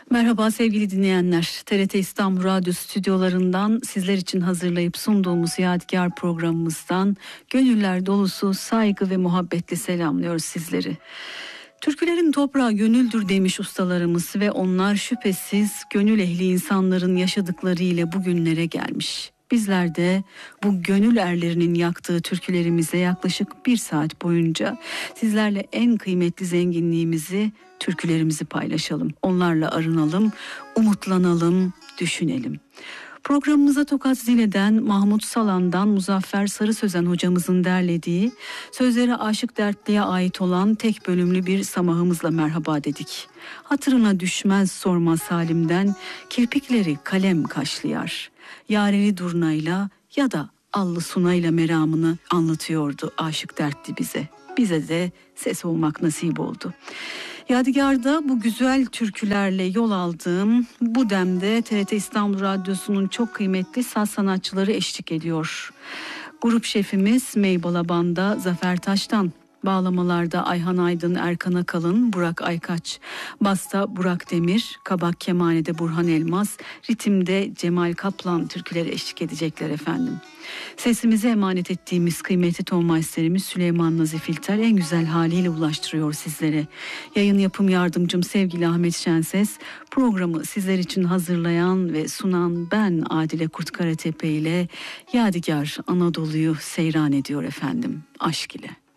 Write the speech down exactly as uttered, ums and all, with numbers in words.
Merhaba sevgili dinleyenler. T R T İstanbul Radyo stüdyolarından sizler için hazırlayıp sunduğumuz Yadigar programımızdan gönüller dolusu saygı ve muhabbetle selamlıyoruz sizleri. Türkülerin toprağı gönüldür demiş ustalarımız ve onlar şüphesiz gönül ehli insanların yaşadıkları ile bugünlere gelmiş. Bizler de bu gönül erlerinin yaktığı türkülerimize yaklaşık bir saat boyunca sizlerle en kıymetli zenginliğimizi, türkülerimizi paylaşalım. Onlarla arınalım, umutlanalım, düşünelim. Programımıza Tokat Zile'den Mahmut Salan'dan Muzaffer Sarı Sözen hocamızın derlediği, sözleri Aşık Dertli'ye ait olan tek bölümlü bir samahımızla merhaba dedik. Hatırına düşmez sormaz halimden, kirpikleri kalem kaşlayar. Yareli durnayla ya da allı sunayla meramını anlatıyordu Aşık Dertli bize. Bize de ses olmak nasip oldu. Yadigar'da bu güzel türkülerle yol aldığım bu demde T R T İstanbul Radyosu'nun çok kıymetli saz sanatçıları eşlik ediyor. Grup şefimiz Meybalaban'da Zafer Taş'tan, bağlamalarda Ayhan Aydın, Erkan Akalın, Burak Aykaç, basta Burak Demir, kabak kemanede Burhan Elmas, ritimde Cemal Kaplan türküleri eşlik edecekler efendim. Sesimize emanet ettiğimiz kıymetli tonmeisterimiz Süleyman Nazif İlter en güzel haliyle ulaştırıyor sizlere. Yayın yapım yardımcım sevgili Ahmet Şenses, programı sizler için hazırlayan ve sunan ben Adile Kurtkaratepe ile Yadigar Anadolu'yu seyran ediyor efendim, aşk ile.